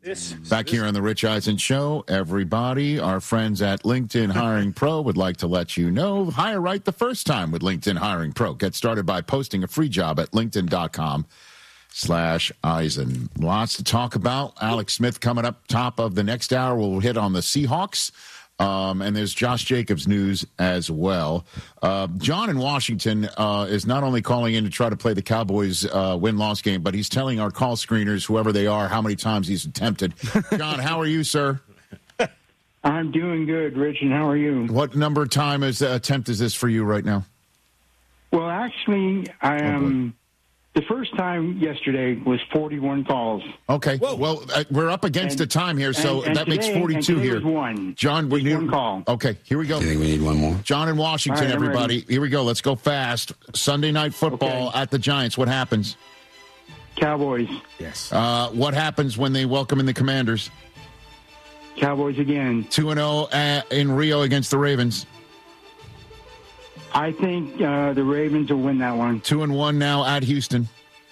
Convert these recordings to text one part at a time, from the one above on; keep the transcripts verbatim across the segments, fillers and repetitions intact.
Back here on the Rich Eisen Show, everybody, our friends at LinkedIn Hiring Pro would like to let you know, hire right the first time with LinkedIn Hiring Pro. Get started by posting a free job at linkedin.com slash Eisen. Lots to talk about. Alex Smith coming up top of the next hour. We'll hit on the Seahawks. Um, and there's Josh Jacobs news as well. Uh, John in Washington uh, is not only calling in to try to play the Cowboys uh, win-loss game, but he's telling our call screeners, whoever they are, how many times he's attempted. John, how are you, sir? I'm doing good, Rich, and how are you? What number of time is uh, attempt is this for you right now? Well, actually, I am... Oh, the first time yesterday was forty-one calls. Okay. Whoa. Well, uh, we're up against and, the time here, so and, and that today, makes forty-two here. One. John, we need one call. Okay, here we go. You think we need one more? John in Washington, right, everybody. ready. Here we go. Let's go fast. Sunday Night Football okay. at the Giants. What happens? Cowboys. Yes. Uh, what happens when they welcome in the Commanders? Cowboys again. two and oh in Rio against the Ravens. I think uh, the Ravens will win that one. two and one now at Houston.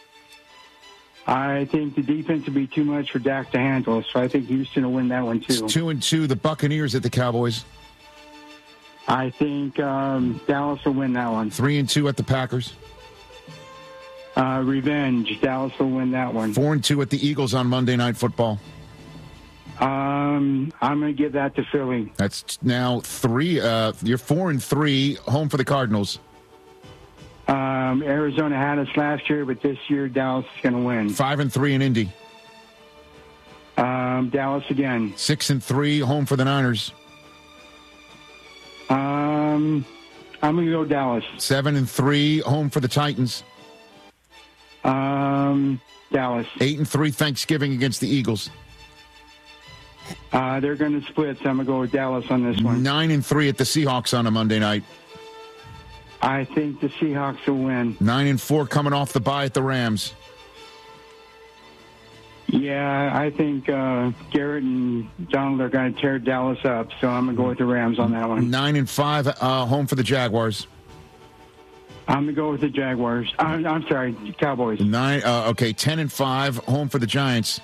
I think the defense will be too much for Dak to handle, so I think Houston will win that one too. It's two and two, the Buccaneers at the Cowboys. I think um, Dallas will win that one. Three and two at the Packers. Uh, revenge. Dallas will win that one. Four and two at the Eagles on Monday Night Football. Um, I'm going to give that to Philly. That's now three. Uh, you're four and three. Home for the Cardinals. Um, Arizona had us last year, but this year Dallas is going to win. Five and three in Indy. Um, Dallas again. Six and three. Home for the Niners. Um, I'm going to go Dallas. Seven and three. Home for the Titans. Um, Dallas. Eight and three. Thanksgiving against the Eagles. Uh, they're going to split, so I'm going to go with Dallas on this one. Nine and three at the Seahawks on a Monday night. I think the Seahawks will win. Nine and four coming off the bye at the Rams. Yeah, I think uh, Garrett and Donald are going to tear Dallas up, so I'm going to go with the Rams on that one. Nine and five, uh, home for the Jaguars. I'm going to go with the Jaguars. I'm, I'm sorry, Cowboys. Nine. Uh, okay, ten and five, home for the Giants.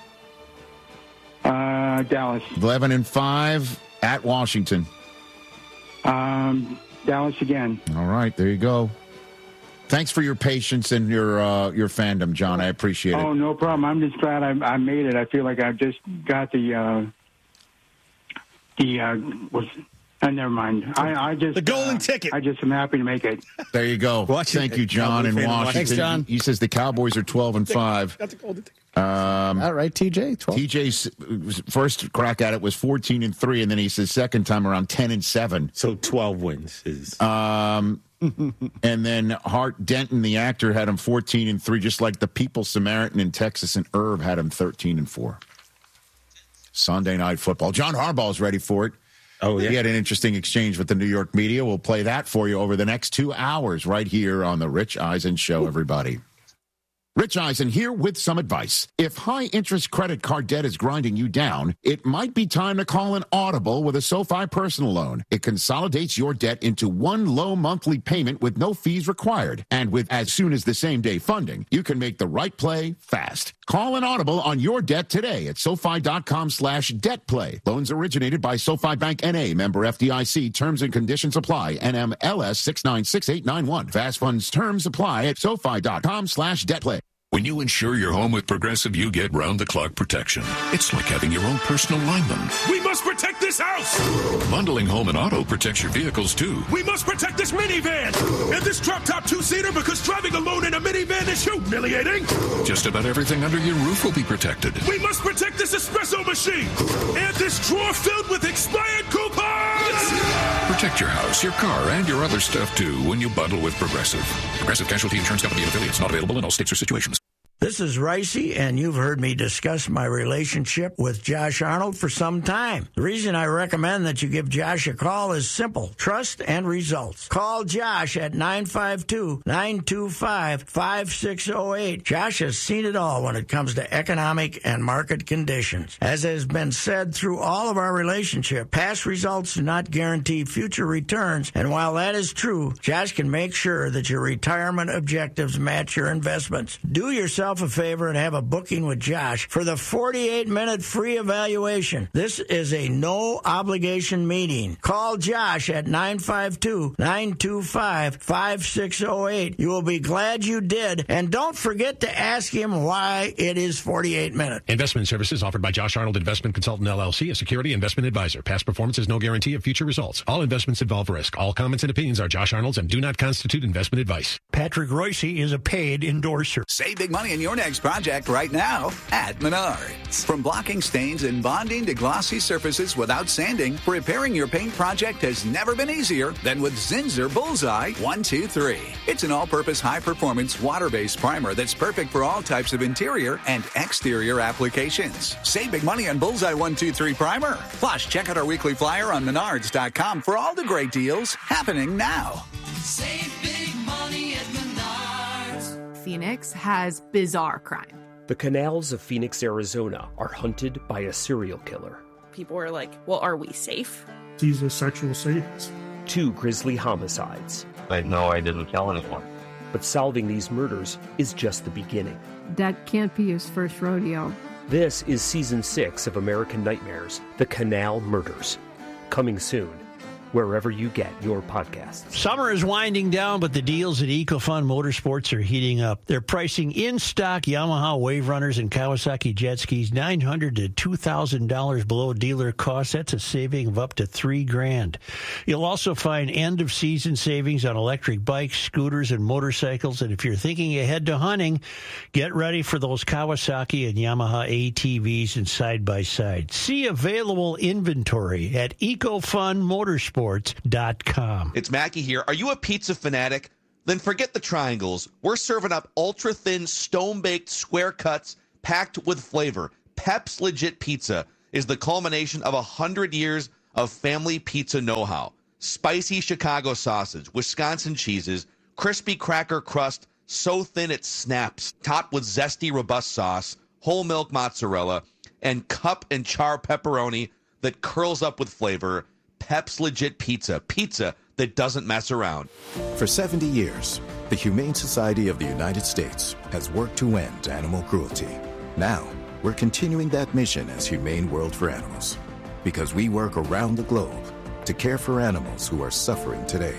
Uh, Dallas. Eleven and five at Washington. Um, Dallas again. All right, there you go. Thanks for your patience and your uh, your fandom, John. I appreciate it. Oh, no problem. I'm just glad I, I made it. I feel like I've just got the uh, the uh, was. Uh, never mind. I, I just the golden uh, ticket. I just am happy to make it. There you go. Watch Thank it. you, John in Washington. Thanks, John. He says the Cowboys are twelve and five. Got the golden ticket. Um, All right, T J. twelve. T J's first crack at it was fourteen and three, and then he says second time around ten and seven. So twelve wins is. Um, and then Hart Denton, the actor, had him fourteen and three, just like the People Samaritan in Texas, and Irv had him thirteen and four. Sunday Night Football. John Harbaugh's ready for it. Oh, yeah. He had an interesting exchange with the New York media. We'll play that for you over the next two hours right here on the Rich Eisen Show, everybody. Rich Eisen here with some advice. If high-interest credit card debt is grinding you down, it might be time to call an Audible with a SoFi personal loan. It consolidates your debt into one low monthly payment with no fees required. And with as soon as the same-day funding, you can make the right play fast. Call an Audible on your debt today at SoFi.com slash debt play. Loans originated by SoFi Bank N A, member F D I C. Terms and conditions apply. N M L S six nine six eight nine one. Fast funds terms apply at SoFi.com slash debt play. When you insure your home with Progressive, you get round-the-clock protection. It's like having your own personal lineman. We must protect this house! Bundling home and auto protects your vehicles, too. We must protect this minivan! And this drop-top two-seater, because driving alone in a minivan is humiliating! Just about everything under your roof will be protected. We must protect this espresso machine! And this drawer filled with expired coupons! Protect your house, your car, and your other stuff, too, when you bundle with Progressive. Progressive Casualty Insurance Company and affiliates. Not available in all states or situations. This is Ricey, and you've heard me discuss my relationship with Josh Arnold for some time. The reason I recommend that you give Josh a call is simple: trust and results. Call Josh at nine five two, nine two five, five six zero eight. Josh has seen it all when it comes to economic and market conditions. As has been said through all of our relationship, past results do not guarantee future returns, and while that is true, Josh can make sure that your retirement objectives match your investments. Do yourself yourself a favor and have a booking with Josh for the forty-eight minute free evaluation. This is a no-obligation meeting. Call Josh at nine five two, nine two five, five six zero eight. You will be glad you did, and don't forget to ask him why it is forty-eight minutes. Investment services offered by Josh Arnold Investment Consultant, L L C, a security investment advisor. Past performance is no guarantee of future results. All investments involve risk. All comments and opinions are Josh Arnold's and do not constitute investment advice. Patrick Royce is a paid endorser. Save big money in your next project right now at Menards. From blocking stains and bonding to glossy surfaces without sanding, repairing your paint project has never been easier than with Zinsser Bullseye one two three. It's an all-purpose high-performance water-based primer that's perfect for all types of interior and exterior applications. Save big money on Bullseye one two three primer. Plus, check out our weekly flyer on menards dot com for all the great deals happening now. Save big money at Menards. Phoenix has bizarre crime. The canals of Phoenix, Arizona are hunted by a serial killer. People were like, well, are we safe? These are sexual sadists. Two grisly homicides. I know I didn't kill anyone. But solving these murders is just the beginning. That can't be his first rodeo. This is season six of American Nightmares, The Canal Murders. Coming soon, wherever you get your podcasts. Summer is winding down, but the deals at EcoFun Motorsports are heating up. They're pricing in-stock Yamaha Wave Runners and Kawasaki jet skis nine hundred dollars to two thousand dollars below dealer cost. That's a saving of up to three grand. You'll also find end-of-season savings on electric bikes, scooters, and motorcycles. And if you're thinking ahead to hunting, get ready for those Kawasaki and Yamaha A T Vs and side-by-side. See available inventory at EcoFun Motorsports. Dot com. It's Mackie here. Are you a pizza fanatic? Then forget the triangles. We're serving up ultra-thin, stone-baked square cuts packed with flavor. Pep's Legit Pizza is the culmination of one hundred years of family pizza know-how. Spicy Chicago sausage, Wisconsin cheeses, crispy cracker crust so thin it snaps, topped with zesty, robust sauce, whole milk mozzarella, and cup and char pepperoni that curls up with flavor. Pep's Legit Pizza. Pizza that doesn't mess around. For seventy years, the Humane Society of the United States has worked to end animal cruelty. Now, we're continuing that mission as Humane World for Animals, because we work around the globe to care for animals who are suffering today.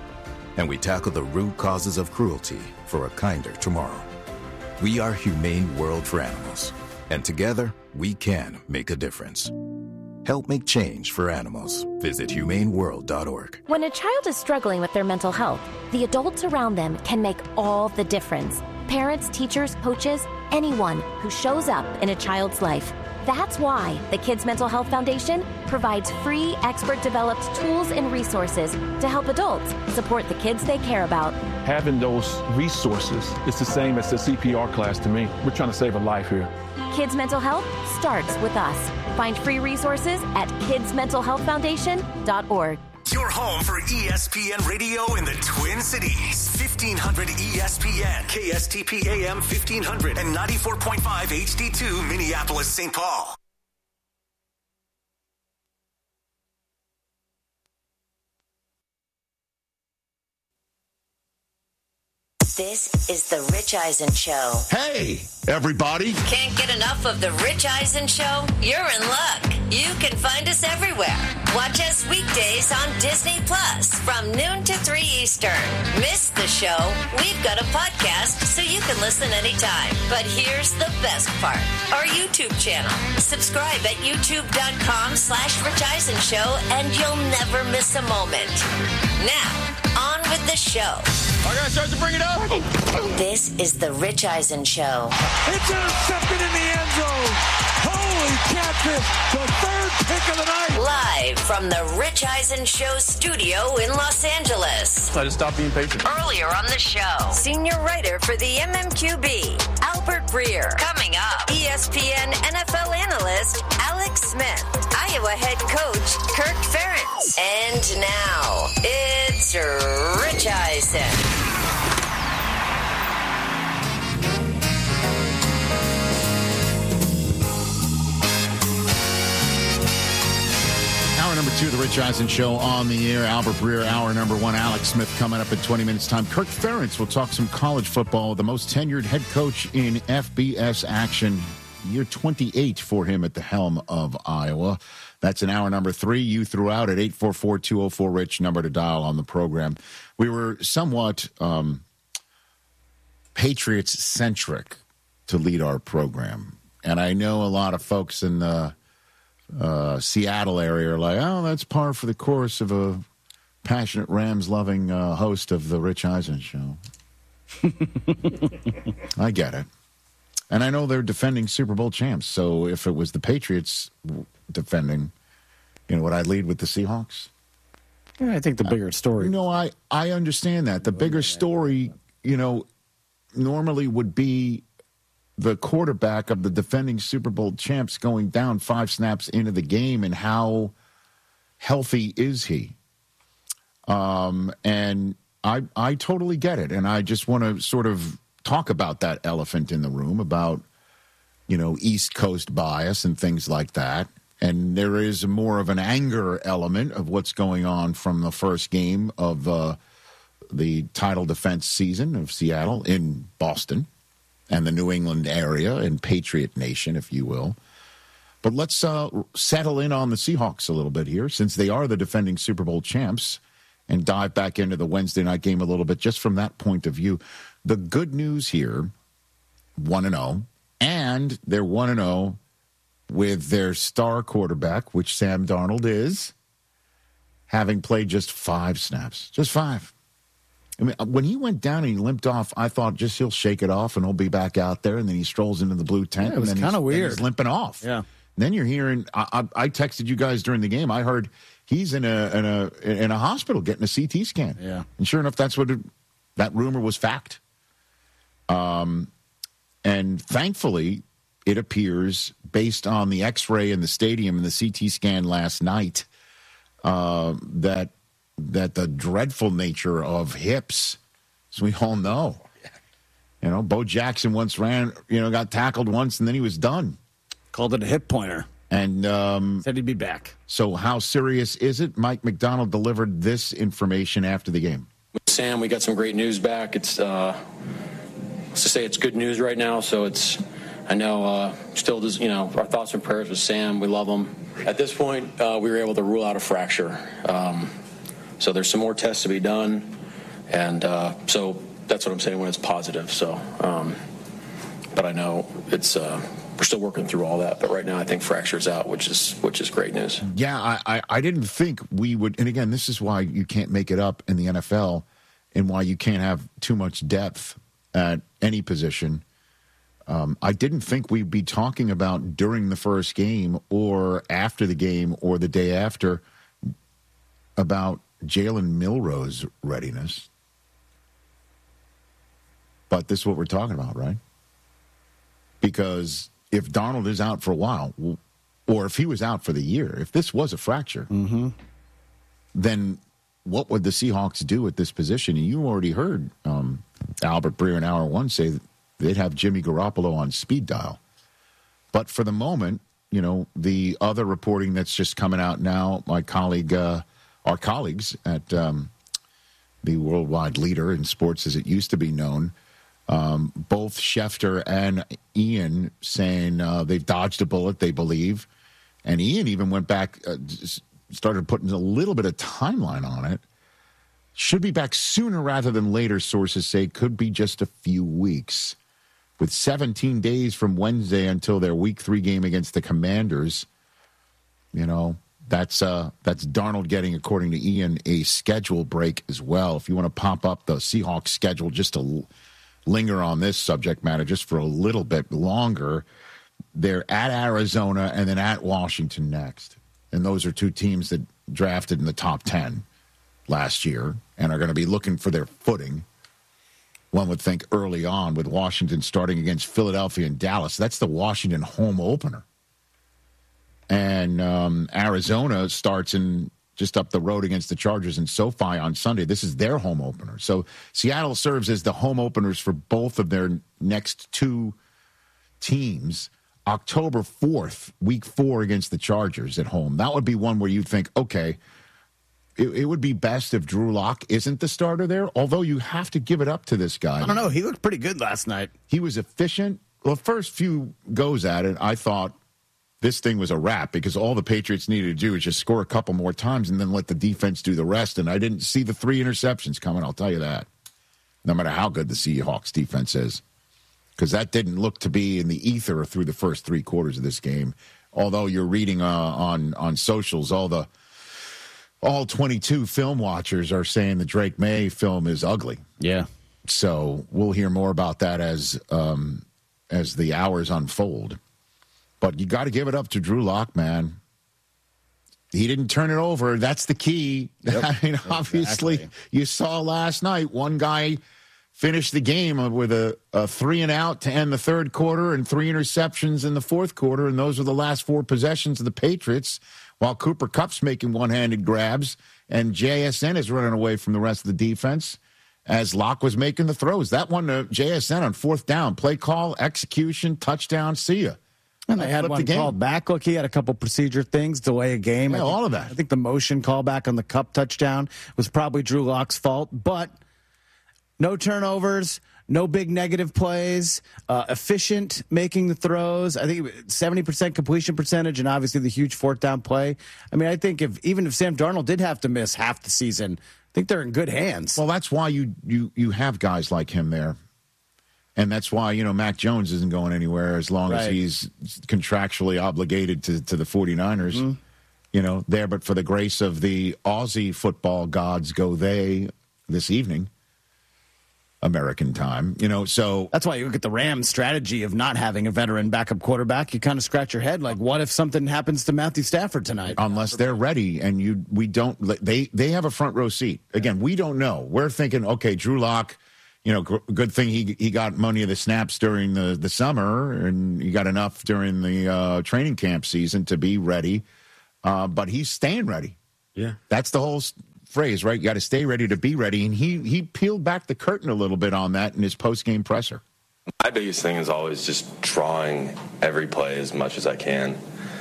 And we tackle the root causes of cruelty for a kinder tomorrow. We are Humane World for Animals, and together, we can make a difference. Help make change for animals. Visit humane world dot org. When a child is struggling with their mental health, the adults around them can make all the difference. Parents, teachers, coaches, anyone who shows up in a child's life. That's why the Kids Mental Health Foundation provides free, expert-developed tools and resources to help adults support the kids they care about. Having those resources is the same as the C P R class to me. We're trying to save a life here. Kids Mental Health starts with us. Find free resources at kids mental health foundation dot org. Your home for E S P N Radio in the Twin Cities. fifteen hundred E S P N, K S T P A M fifteen hundred, and ninety-four point five H D two Minneapolis, Saint Paul. This is the Rich Eisen Show. Hey, everybody. Can't get enough of the Rich Eisen Show? You're in luck. You can find us everywhere. Watch us weekdays on Disney Plus from noon to three Eastern. Miss the show? We've got a podcast so you can listen anytime. But here's the best part. Our YouTube channel. Subscribe at youtube.com slash Rich Eisen Show and you'll never miss a moment. Now, on with the show. I gotta start to bring it up. This is the Rich Eisen Show. It's intercepted in the end zone. Holy catfish, the third pick of the night. Live from the Rich Eisen Show studio in Los Angeles. I just stopped being patient. Earlier on the show, senior writer for the M M Q B, Albert Breer. Coming up, E S P N N F L analyst Alex Smith, Iowa head coach Kirk Ferentz. And now, it's Rich Eisen. Hour number forty-two, the Rich Eisen Show on the air. Albert Breer, hour number one. Alex Smith coming up in twenty minutes' time. Kirk Ferentz will talk some college football. The most tenured head coach in F B S action. Year twenty-eight for him at the helm of Iowa. That's an hour number three. You threw out at eight four four, two oh four, RICH, number to dial on the program. We were somewhat um, Patriots-centric to lead our program. And I know a lot of folks in the uh, Seattle area are like, oh, that's par for the course of a passionate Rams-loving uh, host of the Rich Eisen Show. I get it. And I know they're defending Super Bowl champs, so if it was the Patriots defending, you know, would I lead with the Seahawks? Yeah, I think the bigger story. Uh, no, I, I understand that. The bigger story, you know, normally would be the quarterback of the defending Super Bowl champs going down five snaps into the game, and how healthy is he? Um, and I I totally get it, and I just want to sort of talk about that elephant in the room about, you know, East Coast bias and things like that. And there is more of an anger element of what's going on from the first game of uh, the title defense season of Seattle in Boston and the New England area and Patriot Nation, if you will. But let's uh, settle in on the Seahawks a little bit here, since they are the defending Super Bowl champs, and dive back into the Wednesday night game a little bit just from that point of view. The good news here, one and oh, and they're one and oh with their star quarterback, which Sam Darnold is, having played just five snaps. Just five. I mean, when he went down and he limped off, I thought just he'll shake it off and he'll be back out there, and then he strolls into the blue tent. Yeah, it was kind of weird. He's limping off. Yeah. And then you're hearing, I, I, I texted you guys during the game, I heard he's in a in a in a hospital getting a C T scan. Yeah. And sure enough, that's what it, that rumor was fact. Um, and thankfully, it appears, based on the X-ray in the stadium and the C T scan last night, uh, that that the dreadful nature of hips, as we all know, you know, Bo Jackson once ran, you know, got tackled once, and then he was done. Called it a hip pointer. And um, said he'd be back. So how serious is it? Mike McDonald delivered this information after the game. Sam, we got some great news back. It's uh, let's just say it's good news right now. So it's, I know, uh, still, you know, our thoughts and prayers with Sam. We love him. At this point, uh, we were able to rule out a fracture. Um, so there's some more tests to be done, and uh, so that's what I'm saying when it's positive. So, um, but I know it's. Uh, We're still working through all that, but right now I think fracture's out, which is which is great news. Yeah, I, I, I didn't think we would, and again, this is why you can't make it up in the N F L and why you can't have too much depth at any position. Um, I didn't think we'd be talking about during the first game or after the game or the day after about Jalen Milroe's readiness. But this is what we're talking about, right? Because if Darnold is out for a while, or if he was out for the year, if this was a fracture, mm-hmm. then what would the Seahawks do at this position? And you already heard um, Albert Breer in hour one say that they'd have Jimmy Garoppolo on speed dial. But for the moment, you know, the other reporting that's just coming out now, my colleague, uh, our colleagues at um, the worldwide leader in sports as it used to be known, Um, both Schefter and Ian saying uh, they've dodged a bullet, they believe. And Ian even went back, uh, started putting a little bit of timeline on it. Should be back sooner rather than later, sources say. Could be just a few weeks. With seventeen days from Wednesday until their week three game against the Commanders, you know, that's uh, that's Darnold getting, according to Ian, a schedule break as well. If you want to pop up the Seahawks schedule just to linger on this subject matter just for a little bit longer, they're at Arizona and then at Washington next. And those are two teams that drafted in the top ten last year and are going to be looking for their footing, one would think, early on, with Washington starting against Philadelphia and Dallas. That's the Washington home opener. And um, Arizona starts in just up the road against the Chargers in SoFi on Sunday. This is their home opener. So Seattle serves as the home openers for both of their next two teams. October fourth, week four against the Chargers at home. That would be one where you think, okay, it, it would be best if Drew Lock isn't the starter there, although you have to give it up to this guy. I don't know. He looked pretty good last night. He was efficient. Well, first few goes at it, I thought this thing was a wrap because all the Patriots needed to do is just score a couple more times and then let the defense do the rest. And I didn't see the three interceptions coming, I'll tell you that, no matter how good the Seahawks defense is. Because that didn't look to be in the ether through the first three quarters of this game. Although you're reading uh, on on socials, all the all twenty-two film watchers are saying the Drake May film is ugly. Yeah. So we'll hear more about that as um, as the hours unfold. But you got to give it up to Drew Lock, man. He didn't turn it over. That's the key. Yep. I mean, obviously, exactly. You saw last night one guy finished the game with a, a three and out to end the third quarter and three interceptions in the fourth quarter, and those were the last four possessions of the Patriots, while Cooper Kupp's making one-handed grabs and J S N is running away from the rest of the defense as Locke was making the throws. That one to J S N on fourth down, play call, execution, touchdown, see ya. And they had one called back. Look, he had a couple procedure things, delay a game. Yeah, I think, all of that. I think the motion callback on the Kupp touchdown was probably Drew Lock's fault, but no turnovers, no big negative plays, uh, efficient making the throws. I think seventy percent completion percentage and obviously the huge fourth down play. I mean, I think if even if Sam Darnold did have to miss half the season, I think they're in good hands. Well, that's why you you you have guys like him there. And that's why, you know, Mac Jones isn't going anywhere as long right. as he's contractually obligated to, to the 49ers, mm-hmm. you know, there. But for the grace of the Aussie football gods go they this evening. American time, you know, so that's why you look at the Rams' strategy of not having a veteran backup quarterback. You kind of scratch your head, like, what if something happens to Matthew Stafford tonight? Unless they're ready, and you, we don't. They they have a front row seat. Again, we don't know. We're thinking, okay, Drew Lock, you know, good thing he he got money of the snaps during the the summer, and he got enough during the uh, training camp season to be ready. Uh, but he's staying ready. Yeah, that's the whole phrase, right? You got to stay ready to be ready. And he he peeled back the curtain a little bit on that in his post-game presser. My biggest thing is always just drawing every play as much as I can.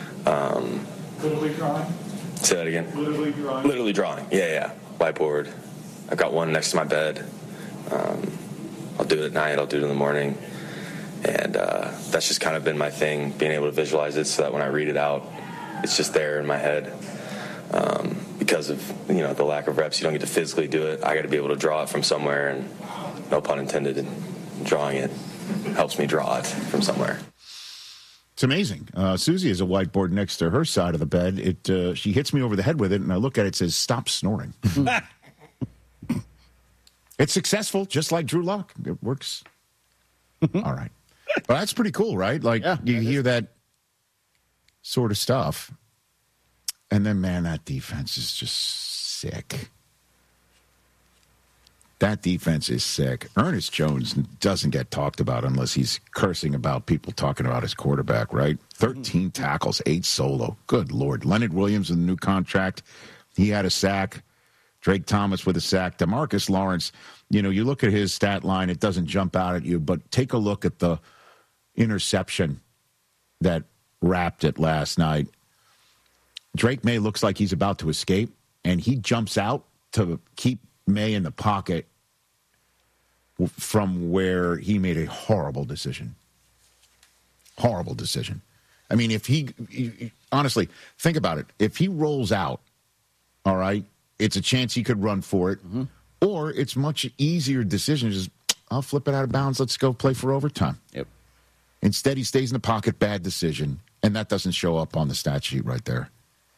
Um, Literally drawing? Say that again? Literally drawing? Literally drawing, yeah, yeah. Whiteboard. I've got one next to my bed. Um, I'll do it at night. I'll do it in the morning. And uh, that's just kind of been my thing, being able to visualize it so that when I read it out, it's just there in my head. Um, because of, you know, the lack of reps, you don't get to physically do it. I got to be able to draw it from somewhere, and no pun intended, drawing it helps me draw it from somewhere. It's amazing. Uh, Susie has a whiteboard next to her side of the bed. It uh, she hits me over the head with it, and I look at it, it says, "Stop snoring." It's successful, just like Drew Lock. It works. All right. Well, that's pretty cool, right? Like, yeah, you hear that sort of stuff. And then, man, that defense is just sick. That defense is sick. Ernest Jones doesn't get talked about unless he's cursing about people talking about his quarterback, right? thirteen tackles, eight solo. Good Lord. Leonard Williams with a new contract. He had a sack. Drake Thomas with a sack. DeMarcus Lawrence, you know, you look at his stat line, it doesn't jump out at you, but take a look at the interception that wrapped it last night. Drake May looks like he's about to escape, and he jumps out to keep May in the pocket from where he made a horrible decision. Horrible decision. I mean, if he, he honestly, think about it. If he rolls out, all right, it's a chance he could run for it, mm-hmm. or it's much easier decision. Just, I'll flip it out of bounds. Let's go play for overtime. Yep. Instead, he stays in the pocket. Bad decision, and that doesn't show up on the stat sheet right there.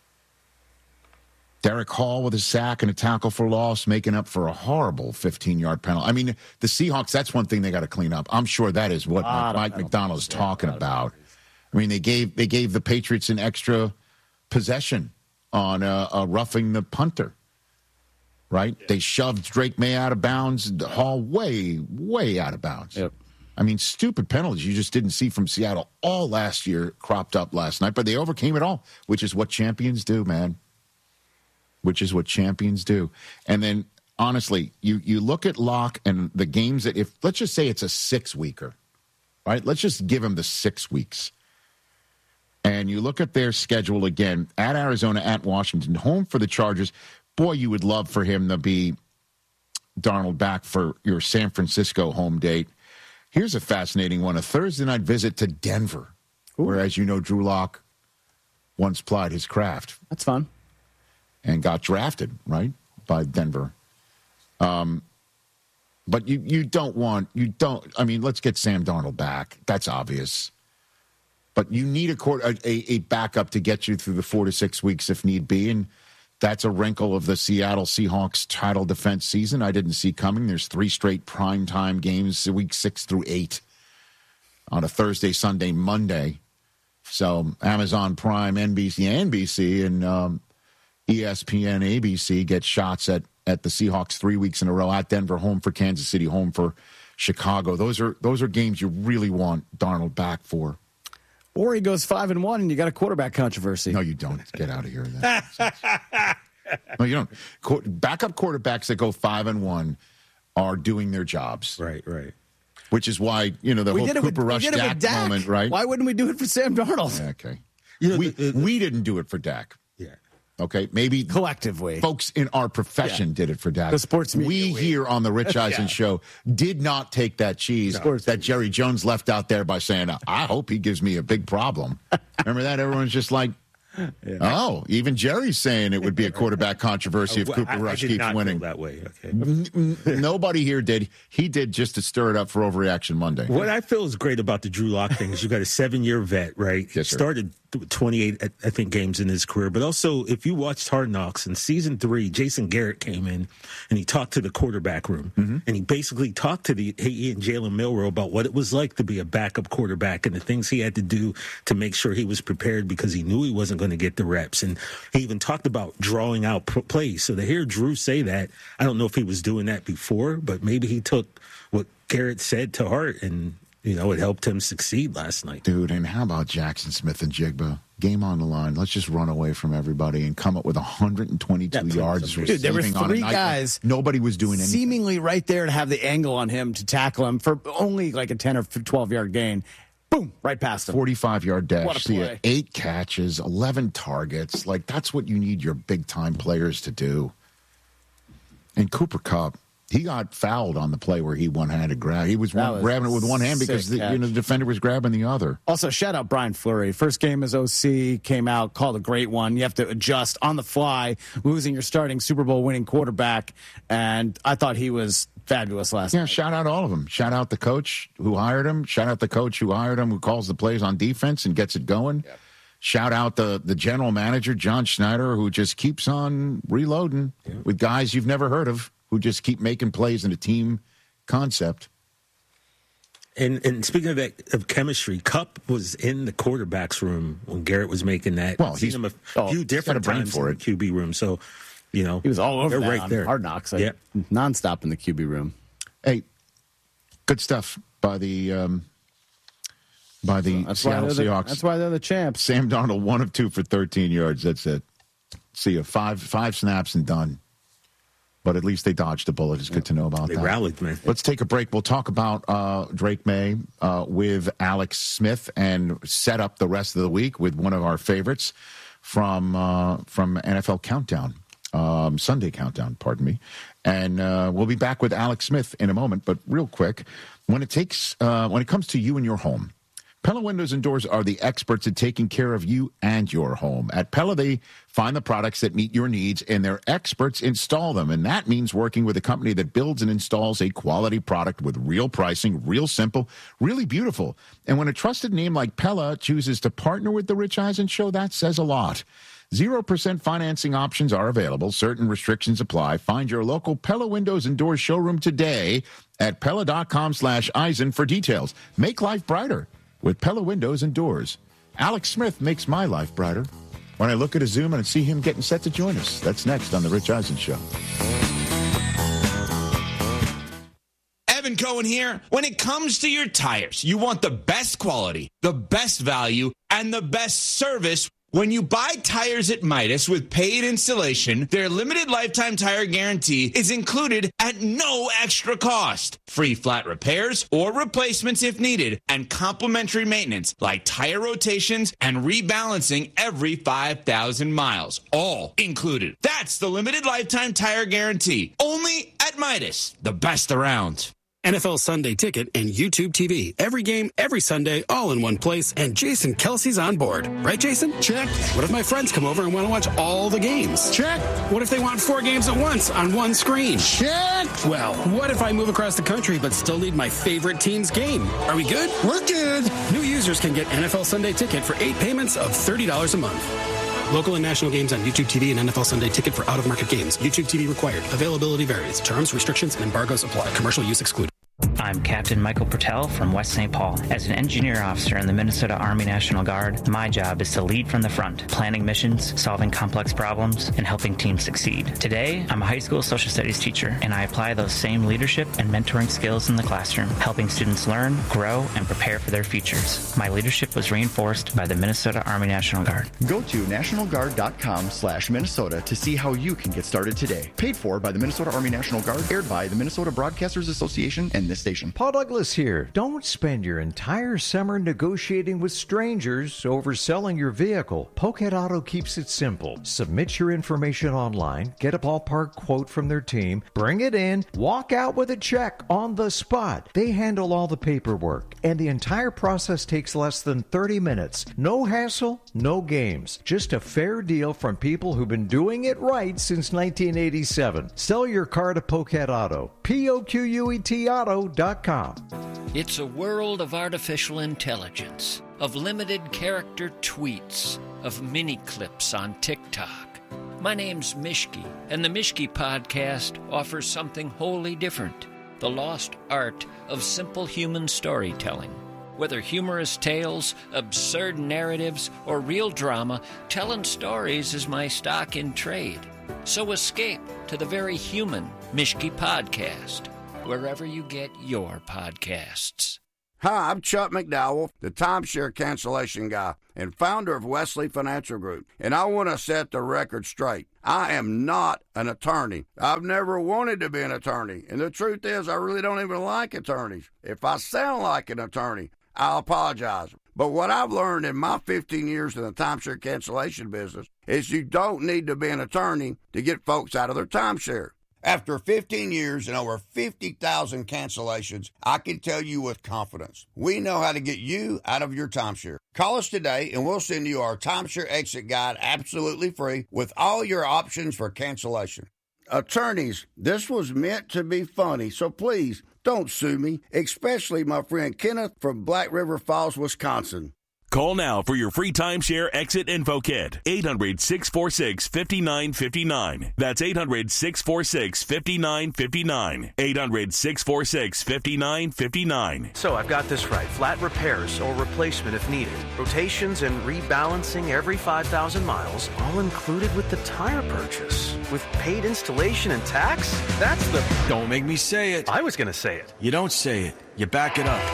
Derek Hall with a sack and a tackle for loss, making up for a horrible fifteen-yard penalty. I mean, the Seahawks, that's one thing they got to clean up. I'm sure that is what Mike, Mike Macdonald's yeah, talking about. I mean, they gave they gave the Patriots an extra possession on uh, uh, roughing the punter, right? Yeah. They shoved Drake May out of bounds, Hall way, way out of bounds. Yep. I mean, stupid penalties you just didn't see from Seattle all last year cropped up last night, but they overcame it all, which is what champions do, man. Which is what champions do. And then, honestly, you, you look at Locke and the games that if, let's just say it's a six-weeker, right? Let's just give him the six weeks. And you look at their schedule again, at Arizona, at Washington, home for the Chargers. Boy, you would love for him to be Darnold back for your San Francisco home date. Here's a fascinating one, a Thursday night visit to Denver, Ooh. where, as you know, Drew Lock once plied his craft. That's fun. And got drafted, right, by Denver. Um, but you, you don't want, you don't, I mean, let's get Sam Darnold back. That's obvious. But you need a, court, a, a backup to get you through the four to six weeks if need be. And that's a wrinkle of the Seattle Seahawks title defense season I didn't see coming. There's three straight primetime games, week six through eight, on a Thursday, Sunday, Monday. So Amazon Prime, N B C, N B C, and um, E S P N, A B C get shots at, at the Seahawks three weeks in a row, at Denver, home for Kansas City, home for Chicago. Those are those are games you really want Darnold back for. Or he goes five and one, and you got a quarterback controversy. No, you don't. Get out of here. No, you don't. Qu- backup quarterbacks that go five and one are doing their jobs. Right, right. Which is why, you know, the we whole Cooper with, Rush Dak, Dak moment, right? Why wouldn't we do it for Sam Darnold? Yeah, okay. You know, we the, the, we didn't do it for Dak. Yeah. Okay, maybe collectively, folks in our profession yeah. did it for Dak. The sports media. We week. here on the Rich Eisen yeah. show did not take that cheese no. that Jerry Jones left out there by saying, "I hope he gives me a big problem." Remember that? Everyone's just like, yeah. "Oh, even Jerry's saying it would be a quarterback controversy if well, Cooper I, Rush I keeps not winning." That way, okay. N- n- nobody here did. He did just to stir it up for Overreaction Monday. What I feel is great about the Drew Lock thing is you got a seven-year vet, right? Yes, sir. Started twenty-eight, I think, games in his career. But also, if you watched Hard Knocks in season three, Jason Garrett came in and he talked to the quarterback room. Mm-hmm. And he basically talked to the he and Jalen Milroe about what it was like to be a backup quarterback and the things he had to do to make sure he was prepared because he knew he wasn't going to get the reps. And he even talked about drawing out plays. So to hear Drew say that, I don't know if he was doing that before, but maybe he took what Garrett said to heart and, you know, it helped him succeed last night. Dude, and how about Jackson Smith and Jigba? Game on the line. Let's just run away from everybody and come up with one hundred twenty-two yards. Dude, there were three guys. Nobody was doing anything. Seemingly right there to have the angle on him to tackle him for only like a ten or twelve yard gain. Boom, right past him. forty-five yard dash. What a See play. it, eight catches, eleven targets. Like, that's what you need your big-time players to do. And Cooper Kupp, he got fouled on the play where he one-handed grab. He was, one, was grabbing it with one hand because the, you know, the defender was grabbing the other. Also, shout out Brian Fleury. First game as O C, came out, called a great one. You have to adjust on the fly, losing your starting Super Bowl winning quarterback. And I thought he was fabulous last yeah, night. Shout out all of them. Shout out the coach who hired him. Shout out the coach who hired him, who calls the plays on defense and gets it going. Yep. Shout out the, the general manager, John Schneider, who just keeps on reloading yep. with guys you've never heard of, who just keep making plays in a team concept. And and speaking of that, of chemistry, Kupp was in the quarterback's room when Garrett was making that. Well, he's seen him a oh, few different times for in the Q B room. So, you know, he was all over they're that right on there. Hard Knocks, like, yeah, nonstop in the Q B room. Hey, good stuff by the um, by the that's Seattle why the, Seahawks. That's why they're the champs. Sam Darnold, one of two for thirteen yards. That's it. See you five five snaps and done. But at least they dodged a bullet. It's good to know about they that. They rallied, man. Let's take a break. We'll talk about uh, Drake May uh, with Alex Smith and set up the rest of the week with one of our favorites from uh, from N F L Countdown, um, Sunday Countdown, pardon me. And uh, we'll be back with Alex Smith in a moment. But real quick, when it takes uh, when it comes to you and your home, Pella Windows and Doors are the experts at taking care of you and your home. At Pella, they find the products that meet your needs, and their experts install them. And that means working with a company that builds and installs a quality product with real pricing, real simple, really beautiful. And when a trusted name like Pella chooses to partner with The Rich Eisen Show, that says a lot. zero percent financing options are available. Certain restrictions apply. Find your local Pella Windows and Doors showroom today at Pella.com slash Eisen for details. Make life brighter with Pella Windows and Doors. Alex Smith makes my life brighter when I look at a Zoom and see him getting set to join us. That's next on The Rich Eisen Show. Evan Cohen here. When it comes to your tires, you want the best quality, the best value, and the best service When you buy tires at Midas with paid installation, their limited lifetime tire guarantee is included at no extra cost. Free flat repairs or replacements if needed, and complimentary maintenance like tire rotations and rebalancing every five thousand miles. All included. That's the limited lifetime tire guarantee. Only at Midas, the best around. N F L Sunday Ticket and YouTube T V. Every game, every Sunday, all in one place, and Jason Kelsey's on board. Right, Jason? Check. What if my friends come over and want to watch all the games? Check. What if they want four games at once on one screen? Check. Well, what if I move across the country but still need my favorite team's game? Are we good? We're good. New users can get N F L Sunday Ticket for eight payments of thirty dollars a month. Local and national games on YouTube T V and N F L Sunday Ticket for out-of-market games. YouTube T V required. Availability varies. Terms, restrictions, and embargoes apply. Commercial use excluded. I'm Captain Michael Pertel from West Saint Paul. As an engineer officer in the Minnesota Army National Guard, my job is to lead from the front, planning missions, solving complex problems, and helping teams succeed. Today, I'm a high school social studies teacher, and I apply those same leadership and mentoring skills in the classroom, helping students learn, grow, and prepare for their futures. My leadership was reinforced by the Minnesota Army National Guard. Go to national guard dot com slash Minnesota to see how you can get started today. Paid for by the Minnesota Army National Guard, aired by the Minnesota Broadcasters Association and this station. Paul Douglas here. Don't spend your entire summer negotiating with strangers over selling your vehicle. Pokehead Auto keeps it simple. Submit your information online, get a ballpark quote from their team, bring it in, walk out with a check on the spot. They handle all the paperwork, and the entire process takes less than thirty minutes. No hassle, no games. Just a fair deal from people who've been doing it right since nineteen eighty-seven. Sell your car to Pokehead Auto. P O Q U E T auto dot com. It's a world of artificial intelligence, of limited character tweets, of mini clips on TikTok. My name's Mishki, and the Mishki Podcast offers something wholly different: the lost art of simple human storytelling. Whether humorous tales, absurd narratives, or real drama, telling stories is my stock in trade. So escape to the very human Mishki Podcast, wherever you get your podcasts. Hi, I'm Chuck McDowell, the timeshare cancellation guy and founder of Wesley Financial Group, and I want to set the record straight. I am not an attorney. I've never wanted to be an attorney, and the truth is I really don't even like attorneys. If I sound like an attorney, I'll apologize. But what I've learned in my fifteen years in the timeshare cancellation business is you don't need to be an attorney to get folks out of their timeshare. After fifteen years and over fifty thousand cancellations, I can tell you with confidence, we know how to get you out of your timeshare. Call us today and we'll send you our timeshare exit guide absolutely free with all your options for cancellation. Attorneys, this was meant to be funny, so please don't sue me, especially my friend Kenneth from Black River Falls, Wisconsin. Call now for your free timeshare exit info kit. eight hundred, six four six, five nine five nine. That's eight hundred, six four six, five nine five nine. eight hundred, six four six, five nine five nine. So I've got this right. Flat repairs or replacement if needed. Rotations and rebalancing every five thousand miles, all included with the tire purchase. With paid installation and tax? That's the... Don't make me say it. I was going to say it. You don't say it. You back it up.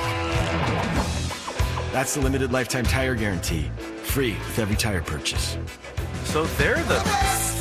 That's the limited lifetime tire guarantee. Free with every tire purchase. So they're the... the best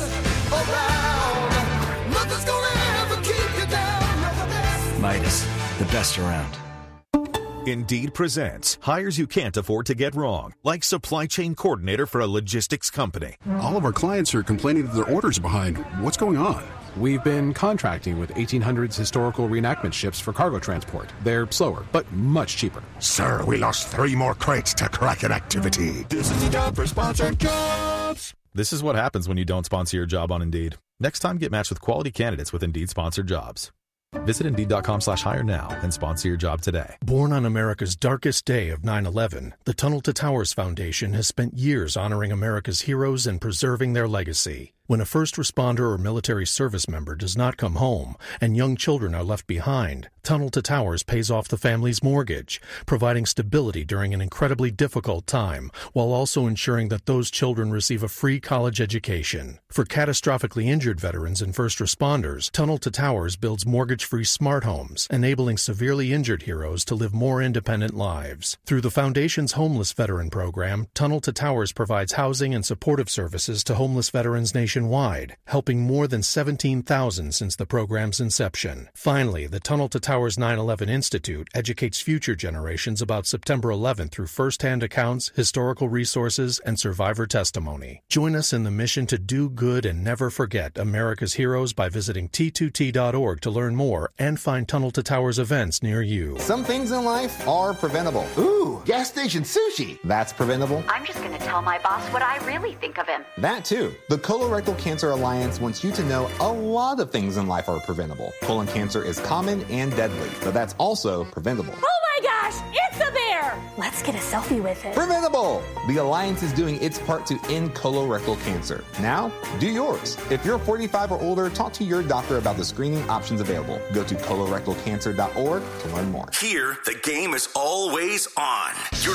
around. Nothing's gonna ever keep you down. Midas, the best around. Indeed presents hires you can't afford to get wrong, like supply chain coordinator for a logistics company. All of our clients are complaining that their orders are behind. What's going on? We've been contracting with eighteen hundreds historical reenactment ships for cargo transport. They're slower, but much cheaper. Sir, we lost three more crates to Kraken activity. This is the job for sponsored jobs. This is what happens when you don't sponsor your job on Indeed. Next time, get matched with quality candidates with Indeed sponsored jobs. Visit Indeed.com slash hire now and sponsor your job today. Born on America's darkest day of nine eleven, the Tunnel to Towers Foundation has spent years honoring America's heroes and preserving their legacy. When a first responder or military service member does not come home and young children are left behind, Tunnel to Towers pays off the family's mortgage, providing stability during an incredibly difficult time, while also ensuring that those children receive a free college education. For catastrophically injured veterans and first responders, Tunnel to Towers builds mortgage-free smart homes, enabling severely injured heroes to live more independent lives. Through the Foundation's Homeless Veteran Program, Tunnel to Towers provides housing and supportive services to homeless veterans nationwide, helping more than seventeen thousand since the program's inception. Finally, the Tunnel to Towers nine eleven Institute educates future generations about September eleventh through first-hand accounts, historical resources, and survivor testimony. Join us in the mission to do good and never forget America's heroes by visiting T two T dot org to learn more and find Tunnel to Towers events near you. Some things in life are preventable. Ooh, gas station sushi. That's preventable. I'm just going to tell my boss what I really think of him. That too. The Colorectal Cancer Alliance wants you to know a lot of things in life are preventable. Colon cancer is common and deadly, but that's also preventable. Oh my gosh, it's a bear! Let's get a selfie with it. Preventable! The Alliance is doing its part to end colorectal cancer. Now, do yours. If you're forty-five or older, talk to your doctor about the screening options available. Go to colorectal cancer dot org to learn more. Here, the game is always on. Your